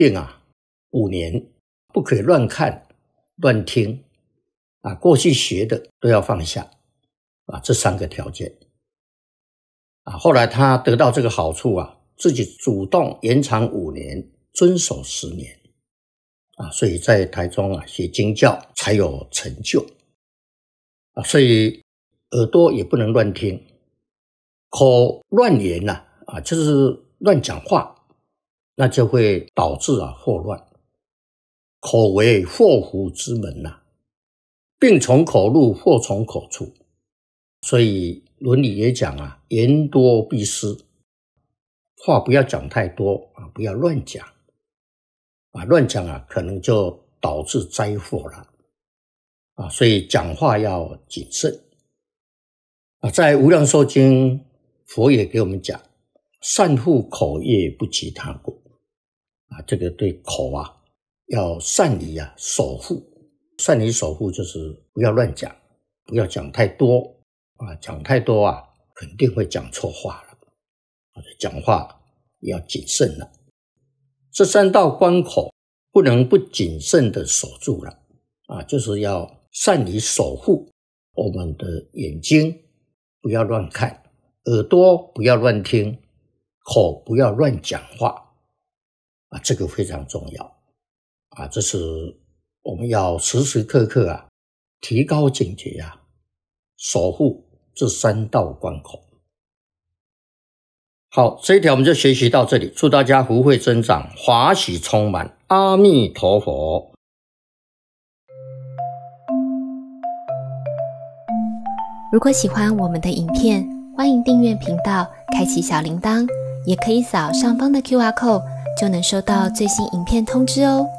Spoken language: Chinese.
定5年，不可以乱看乱听过去学的都要放下这3个条件后来他得到这个好处自己主动延长5年，遵守10年所以在台中学经教才有成就所以耳朵也不能乱听，口乱言就是乱讲话，那就会导致祸乱。口为祸福之门病从口入，祸从口出。所以伦理也讲言多必失，话不要讲太多不要乱讲乱讲可能就导致灾祸了所以讲话要谨慎在无量寿经，佛也给我们讲善护口业，不及他过这个对口要善于守护。善于守护就是不要乱讲，不要讲太多讲太多肯定会讲错话了讲话要谨慎了。这3道关口不能不谨慎的守住了就是要善于守护我们的眼睛，不要乱看，耳朵不要乱听，口不要乱讲话这个非常重要这是我们要时时刻刻提高警觉守护这3道关口。好，这一条我们就学习到这里，祝大家福慧增长，华喜充满，阿弥陀佛。 如果喜欢我们的影片，欢迎订阅频道，开启小铃铛，也可以扫上方的 QR code，就能收到最新影片通知哦。